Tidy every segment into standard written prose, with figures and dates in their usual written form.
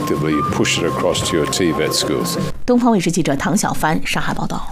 effectively push it across to your TVET schools. 东方卫视记者唐小帆上海报道。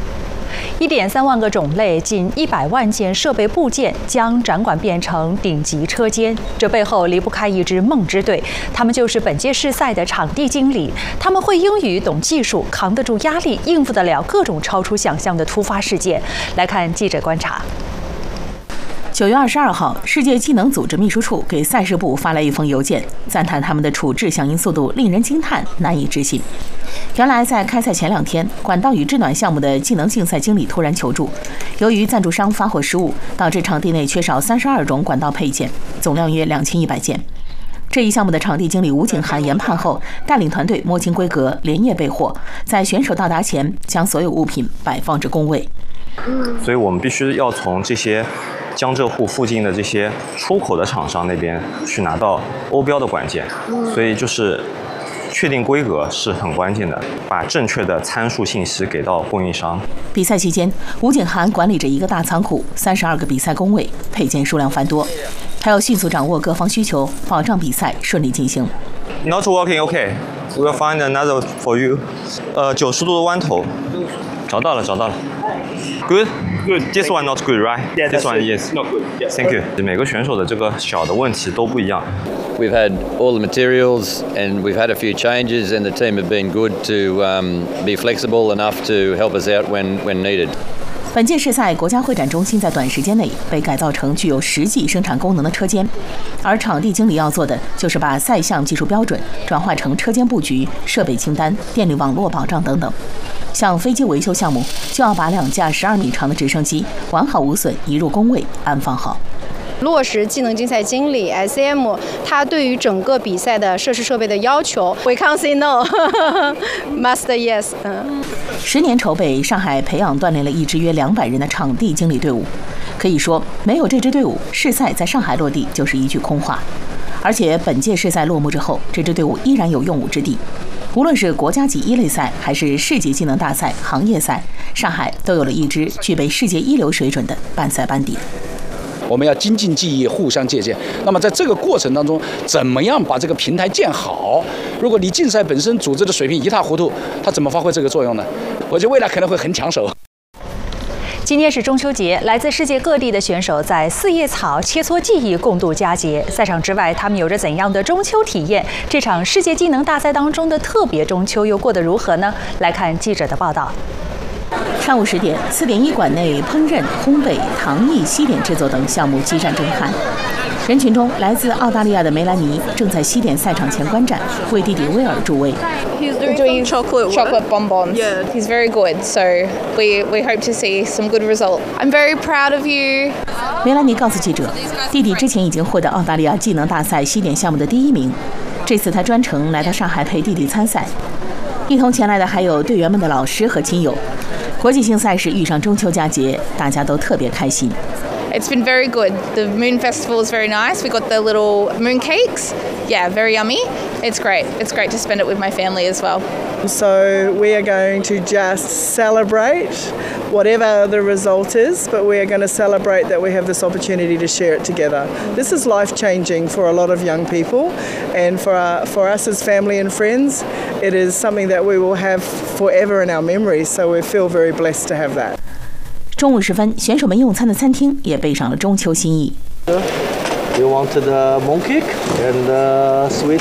1.3万个种类，近100万件设备部件将展馆变成顶级车间。这背后离不开一支梦之队，他们就是本届世赛的场地经理。他们会英语、懂技术、扛得住压力，应付得了各种超出想象的突发事件。来看记者观察。9月22号，世界技能组织秘书处给赛事部发来一封邮件，赞叹他们的处置响应速度令人惊叹，难以置信。原来，在开赛前2天，管道与制暖项目的技能竞赛经理突然求助，由于赞助商发货失误，导致场地内缺少32种管道配件，总量约2100件。这一项目的场地经理吴景涵研判后，带领团队摸清规格，连夜备货，在选手到达前将所有物品摆放至工位。 所以我们必须要从这些江浙沪附近的这些出口的厂商那边去拿到欧标的管件，所以就是确定规格是很关键的，把正确的参数信息给到供应商。 比赛期间，吴景涵管理着一个大仓库，32个比赛工位，配件数量繁多，他要迅速掌握各方需求，保障比赛顺利进行。 Not working, okay. We will find another for you. 90度的弯头，找到了。Good. This one not good, right? Yeah, this one yes. Not good. Yeah. Thank you. 每个选手的这个小的问题都不一样。 We've had all the materials and we've had a few changes, and the team have been good to be flexible enough to help us out when needed. 本届世赛国家会展中心在短时间内被改造成具有实际生产功能的车间，而场地经理要做的就是把赛项技术标准转化成车间布局、设备清单、电力网络保障等等。像飞机维修项目，就要把2架12米长的直升机完好无损移入工位安放好。 落实技能竞赛经理 SAM 他对于整个比赛的设施设备的要求 ，We can't say no ，must yes。 10年筹备，上海培养锻炼了一支约200人的场地经理队伍。可以说，没有这支队伍，世赛在上海落地就是一句空话。而且本届世赛落幕之后，这支队伍依然有用武之地。无论是国家级一类赛，还是世界技能大赛、行业赛，上海都有了一支具备世界一流水准的办赛班底。 我们要精进技艺，互相借鉴。那么在这个过程当中，怎么样把这个平台建好？如果你竞赛本身组织的水平一塌糊涂，它怎么发挥这个作用呢？我觉得未来可能会很抢手。 今天是中秋节，来自世界各地的选手在4叶草切磋技艺，共度佳节。赛场之外，他们有着怎样的中秋体验？这场世界技能大赛当中的特别中秋又过得如何呢？来看记者的报道。上午10点，4.1馆内烹饪、烘焙、糖艺、西点制作等项目激战震撼。人群中，来自澳大利亚的梅兰妮正在西点赛场前观战，为弟弟威尔助威。 He's doing chocolate bonbons. Yeah, he's very good. So we hope to see some good result. I'm very proud of you. 梅兰妮告诉记者，弟弟之前已经获得澳大利亚技能大赛西点项目的第1名，这次他专程来到上海陪弟弟参赛。一同前来的还有队员们的老师和亲友。国际性赛事遇上中秋佳节，大家都特别开心。 It's been very good. The moon festival is very nice. We got the little moon cakes. Yeah, very yummy. It's great. It's great to spend it with my family as well. So we are going to just celebrate whatever the result is, but we are going to celebrate that we have this opportunity to share it together. This is life-changing for a lot of young people, and for us as family and friends, it is something that we will have forever in our memories, so we feel very blessed to have that. 中午时分，选手们用餐的餐厅也备上了中秋新意。 You wanted mooncake and sweet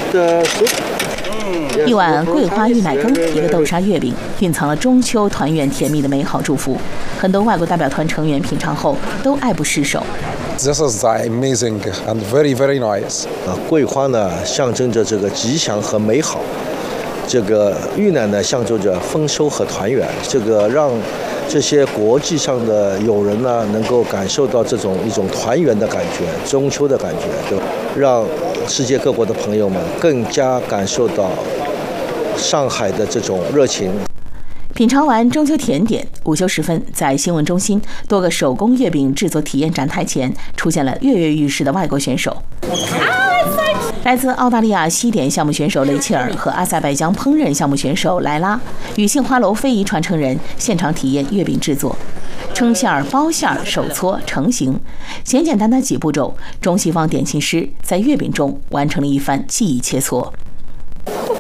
soup. 一碗桂花玉奶羹，一个豆沙月饼，蕴藏了中秋团圆甜蜜的美好祝福。很多外国代表团成员品尝后都爱不释手。 This is amazing and very, very nice. 桂花呢，象征着这个吉祥和美好；这个玉奶呢，象征着丰收和团圆。这个让这些国际上的友人呢，能够感受到一种团圆的感觉，中秋的感觉，对吧？让世界各国的朋友们更加感受到上海的这种热情。 品尝完中秋甜点，午休时分，在新闻中心多个手工月饼制作体验展台前，出现了跃跃欲试的外国选手。来自澳大利亚西点项目选手雷切尔和阿塞拜疆烹饪项目选手莱拉与杏花楼非遗传承人现场体验月饼制作，称馅儿、包馅儿、手搓、成型，简简单单几步骤，中西方点心师在月饼中完成了一番技艺切磋。